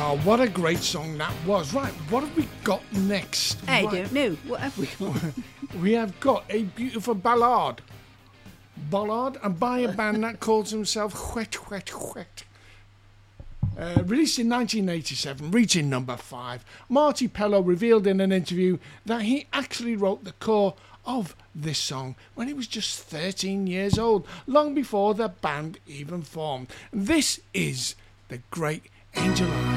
Oh, what a great song that was. Right, what have we got next? I Right. don't know. What have we got? We have got a beautiful ballad. And by a band that calls himself Whet Whet Whet. Released in 1987, reaching number 5, Marty Pellow revealed in an interview that he actually wrote the core of this song when he was just 13 years old, long before the band even formed. This is the great Angel Eyes.